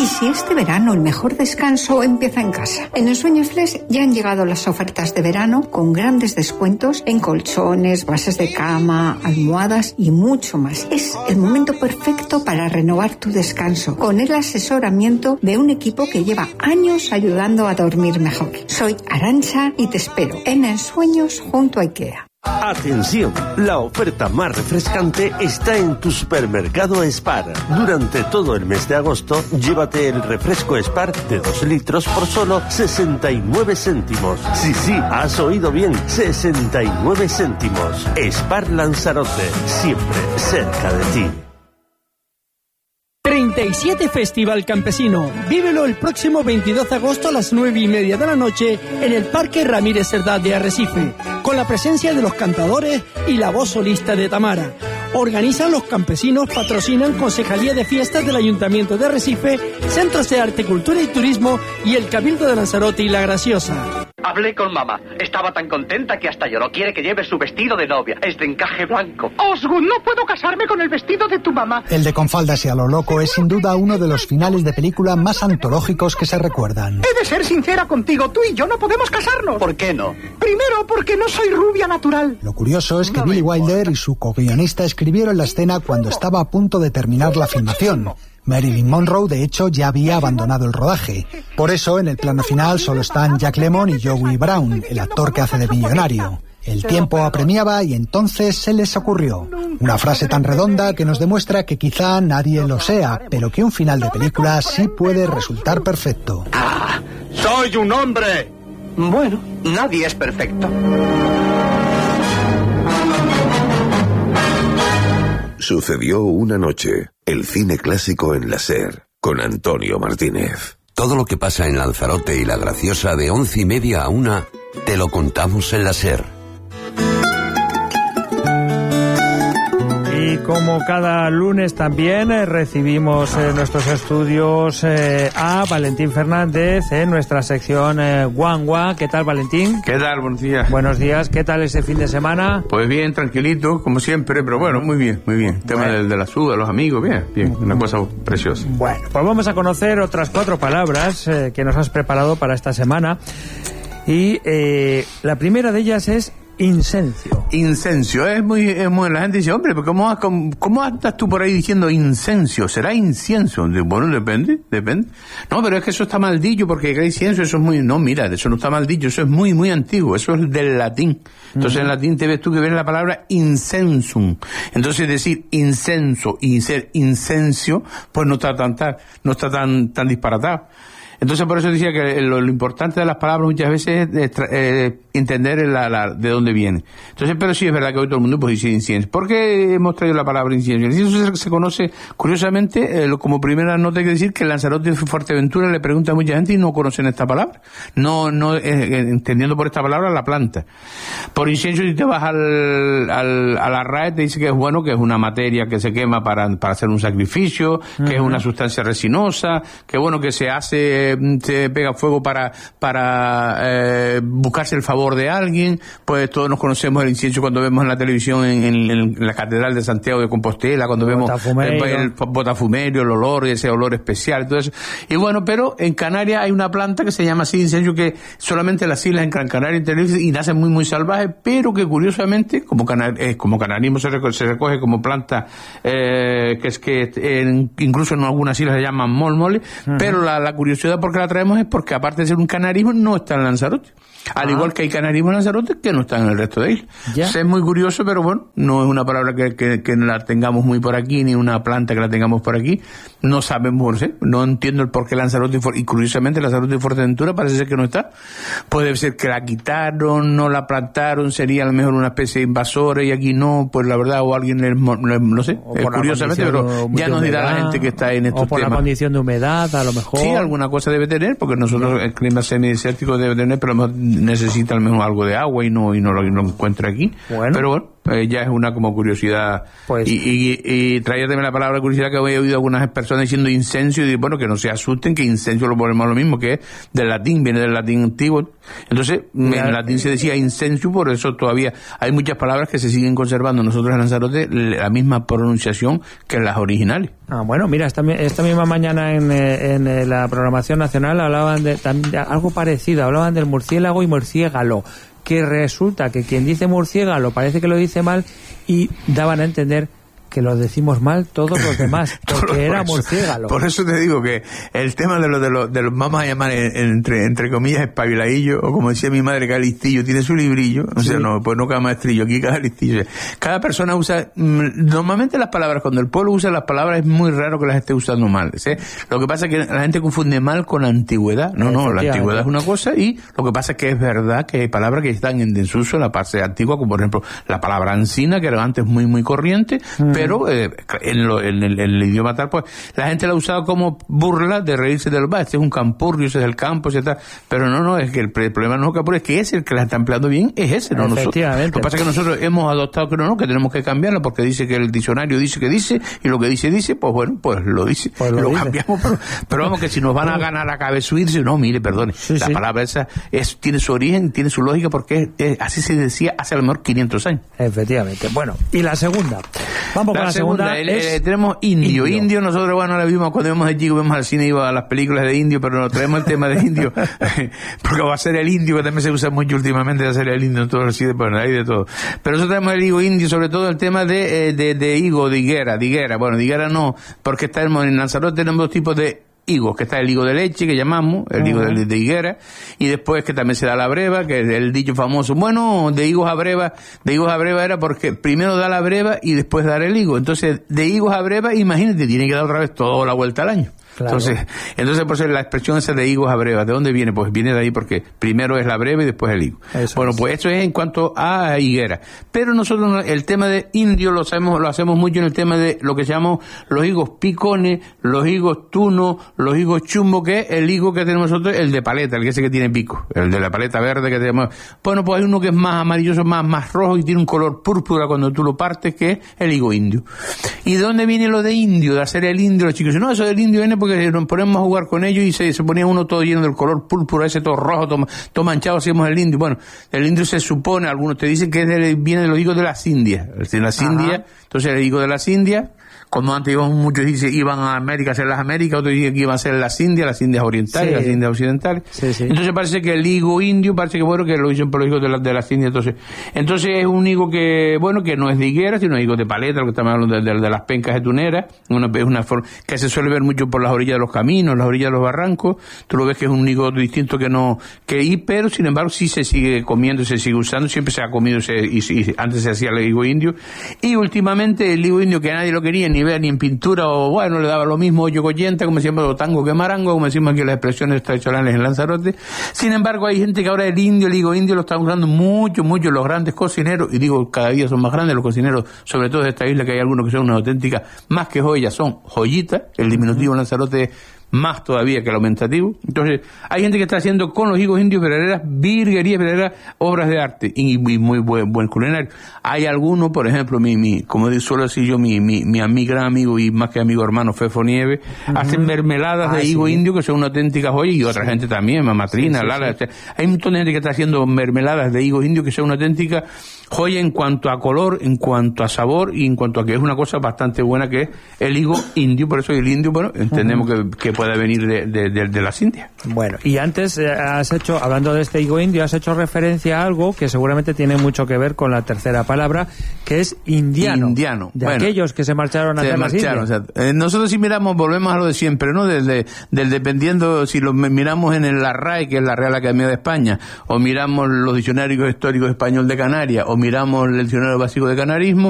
¿Y si este verano el mejor descanso empieza en casa? En Ensueño Flex ya han llegado las ofertas de verano con grandes descuentos en colchones, bases de cama, almohadas y mucho más. Es el momento perfecto para renovar tu descanso con el asesoramiento de un equipo que lleva años ayudando a dormir mejor. Soy Arantxa y te espero en Ensueños junto a IKEA. Atención, la oferta más refrescante está en tu supermercado Spar. Durante todo el mes de agosto, llévate el refresco Spar de 2 litros por solo 69 céntimos. Sí, has oído bien, 69 céntimos. Spar Lanzarote, siempre cerca de ti. 37 Festival Campesino. Vívelo el próximo 22 de agosto a las 9:30 de la noche en el Parque Ramírez Cerdá de Arrecife, con la presencia de los cantadores y la voz solista de Tamara. Organizan los campesinos, patrocinan Concejalía de Fiestas del Ayuntamiento de Arrecife, Centros de Arte, Cultura y Turismo y el Cabildo de Lanzarote y La Graciosa. Hablé con mamá. Estaba tan contenta que hasta lloró. Quiere que lleve su vestido de novia. Es de encaje blanco. Osgood, no puedo casarme con el vestido de tu mamá. El de Con faldas y a lo loco es sin duda uno de los finales de película más antológicos que se recuerdan. He de ser sincera contigo. Tú y yo no podemos casarnos. ¿Por qué no? Primero, porque no soy rubia natural. Lo curioso es que Billy Wilder y su co-guionista escribieron la escena cuando estaba a punto de terminar la filmación. Marilyn Monroe, de hecho, ya había abandonado el rodaje. Por eso, en el plano final solo están Jack Lemmon y Joey Brown, el actor que hace de millonario. El tiempo apremiaba y entonces se les ocurrió una frase tan redonda que nos demuestra que quizá nadie lo sea, pero que un final de película sí puede resultar perfecto. ¡Ah! ¡Soy un hombre! Bueno, nadie es perfecto. Sucedió una noche. El cine clásico en la SER, con Antonio Martínez. Todo lo que pasa en Lanzarote y La Graciosa de 11:30 a 1, te lo contamos en la SER. Y como cada lunes también recibimos en nuestros estudios a Valentín Fernández en nuestra sección Guangua. ¿Qué tal, Valentín? ¿Qué tal? Buenos días. Buenos días. ¿Qué tal este fin de semana? Pues bien, tranquilito, como siempre, pero bueno, muy bien, muy bien. Tema de la suda, los amigos, bien, una cosa preciosa. Bueno, pues vamos a conocer otras 4 palabras que nos has preparado para esta semana. Y la primera de ellas es incencio. Incencio, es muy la gente dice, hombre, pero ¿cómo andas tú por ahí diciendo incencio? ¿Será incienso? Bueno, depende. No, pero es que eso está mal dicho, porque el incienso, eso es muy... No, mira, eso no está mal dicho, eso es muy, muy antiguo, eso es del latín. Entonces en latín te ves tú que ves la palabra incensum. Entonces decir incenso y ser incencio, pues no está tan disparatado. Entonces por eso decía que lo importante de las palabras muchas veces es entender de dónde viene. Entonces, pero sí es verdad que hoy todo el mundo pues dice incienso. ¿Por qué hemos traído la palabra incienso? El incienso se conoce, curiosamente, como primera nota hay que decir que en Lanzarote y Fuerteventura le pregunta a mucha gente y no conocen esta palabra. No entendiendo por esta palabra la planta. Por incienso, si te vas a la RAE, te dice que es bueno, que es una materia que se quema para hacer un sacrificio, que es una sustancia resinosa, que bueno, que se pega fuego para buscarse el favor de alguien. Pues todos nos conocemos el incienso cuando vemos en la televisión en la Catedral de Santiago de Compostela, cuando vemos el botafumerio, el olor, ese olor especial, todo eso. Y bueno, pero en Canarias hay una planta que se llama así incienso, que solamente las islas en Gran Canaria y Tenerife, y nace muy, muy salvaje, pero que curiosamente, como canarismo se recoge como planta, incluso en algunas islas se llaman molmole, pero la curiosidad por qué la traemos es porque, aparte de ser un canarismo, no está en Lanzarote. Al igual que hay canarismo en Lanzarote que no está en el resto de islas. Es muy curioso, pero bueno, no es una palabra que la tengamos muy por aquí, ni una planta que la tengamos por aquí. No sabemos, no entiendo el por qué Lanzarote y curiosamente Lanzarote y Fuerteventura parece ser que no está. Puede ser que la quitaron, no la plantaron, sería a lo mejor una especie de invasora y aquí no, pues la verdad, o alguien no sé, curiosamente, pero ya nos dirá la gente que está en estos temas. O por la condición de humedad, a lo mejor. Sí, alguna cosa debe tener, porque nosotros el clima semidesértico debe tener, pero necesita al menos algo de agua y no lo encuentra aquí. Bueno. Pero bueno, ya es una como curiosidad. Pues, y traía la palabra curiosidad, que había oído algunas personas diciendo incencio, y bueno, que no se asusten, que incencio lo ponemos lo mismo, que es del latín, viene del latín antiguo. Entonces, en latín se decía incencio, por eso todavía hay muchas palabras que se siguen conservando nosotros en Lanzarote la misma pronunciación que las originales. Bueno, mira, esta misma mañana en la programación nacional hablaban de algo parecido, hablaban del murciélago y murciégalo, que resulta que quien dice murciégalo parece que lo dice mal, y daban a entender que lo decimos mal todos los demás, porque era murciégalo. Por eso te digo que el tema de los vamos a llamar entre comillas espabiladillo, o como decía mi madre, cada listillo tiene su librillo, o sea, no, pues no cada maestrillo, aquí cada listillo. Cada persona usa, normalmente las palabras, cuando el pueblo usa las palabras es muy raro que las esté usando mal, ¿sí? Lo que pasa es que la gente confunde mal con antigüedad. No, la antigüedad es una cosa, y lo que pasa es que es verdad que hay palabras que están en desuso en la parte antigua, como por ejemplo la palabra ansina, que era antes muy muy corriente, pero en el idioma tal, pues la gente la ha usado como burla de reírse de los este es un campurrio, ese es el campo, etc. Pero no, es que el problema no es campurrio, es que es el que la está empleando bien, es ese, no nosotros. Lo que pasa es que nosotros hemos adoptado que que tenemos que cambiarlo, porque dice que el diccionario dice que dice, y lo que dice, pues bueno, pues lo dice, lo cambiamos, pero vamos, que si nos van a ganar a cabezuirse, no, mire, perdone, la palabra esa tiene su origen, tiene su lógica, porque así se decía hace a lo mejor 500 años. Efectivamente. Bueno, y la segunda. Vamos con la segunda. Tenemos indio. Nosotros, bueno, la vimos cuando íbamos de chico, vemos al cine, iba a las películas de indio, pero no traemos el tema de indio, porque va a ser el indio, que también se usa mucho últimamente, va a ser el indio en todos los sitios, bueno, hay de todo. Pero nosotros tenemos el higo indio, sobre todo el tema de higo, de higuera. Bueno, de higuera no, porque estamos en Lanzarote, tenemos dos tipos de higos, que está el higo de leche, que llamamos, el higo de higuera, y después que también se da la breva, que es el dicho famoso, bueno, de higos a breva era porque primero da la breva y después dar el higo. Entonces, de higos a breva, imagínate, tiene que dar otra vez toda la vuelta al año. Claro. Entonces por eso la expresión esa de higos a breva, ¿de dónde viene? Pues viene de ahí, porque primero es la breva y después el higo. Pues esto es en cuanto a higuera. Pero nosotros el tema de indio lo hacemos mucho en el tema de lo que llamamos los higos picones, los higos tuno, los higos chumbo, que es el higo que tenemos nosotros, el de paleta, el que ese que tiene pico, el de la paleta verde que tenemos. Bueno, pues hay uno que es más amarilloso, más rojo, y tiene un color púrpura cuando tú lo partes, que es el higo indio. ¿Y de dónde viene lo de indio? De hacer el indio, los chicos dicen, no, eso del indio viene porque nos ponemos a jugar con ellos y se ponía uno todo lleno del color púrpura, ese todo rojo, todo manchado, hacíamos el indio. Bueno, el indio se supone, algunos te dicen que viene de los higos de las Indias. De las Indias, entonces el higo de las Indias, como antes muchos dicen, iban a América a hacer las Américas, otros dicen que iban a hacer las Indias orientales, las Indias occidentales. Entonces parece que el higo indio, parece que bueno, que lo dicen por los higos de las Indias. Entonces es un higo que, bueno, que no es de higuera, sino higo de paleta, lo que estamos hablando de las pencas de tunera, es una forma que se suele ver mucho por las orillas de los caminos, las orillas de los barrancos. Tú lo ves que es un higo distinto pero sin embargo sí se sigue comiendo, se sigue usando, siempre se ha comido, y antes se hacía el higo indio. Y últimamente el higo indio, que nadie lo quería, ni ver ni en pintura, o bueno, le daba lo mismo hoyo coyenta, como decíamos, o tango que marango, como decimos aquí las expresiones tradicionales en Lanzarote. Sin embargo, hay gente que ahora el higo indio lo están usando mucho, los grandes cocineros, y digo, cada día son más grandes los cocineros, sobre todo de esta isla, que hay algunos que son unas auténticas, más que joyas, son joyitas. El diminutivo en Lanzarote más todavía que el aumentativo. Entonces, hay gente que está haciendo con los higos indios verdaderas virguerías, obras de arte, y muy buen culinario. Hay algunos, por ejemplo, como suelo decir yo, mi gran amigo y más que amigo hermano Fefo Nieves, hacen mermeladas de higo indio, que son una auténtica joya, y otra gente también, Mamatrina, Lala. Hay un montón de gente que está haciendo mermeladas de higos indios que son una auténtica joya en cuanto a color, en cuanto a sabor, y en cuanto a que es una cosa bastante buena, que es el higo indio. Por eso el indio, bueno, entendemos que puede venir de las Indias. Bueno, y antes hablando de este higo indio, has hecho referencia a algo que seguramente tiene mucho que ver con la tercera palabra, que es indiano. De aquellos que se marcharon hacia las Indias. O sea, nosotros si miramos, volvemos a lo de siempre, ¿no? Del dependiendo, si lo miramos en la RAE, que es la Real Academia de España, o miramos los diccionarios históricos español de Canarias, o miramos el diccionario básico de canarismo,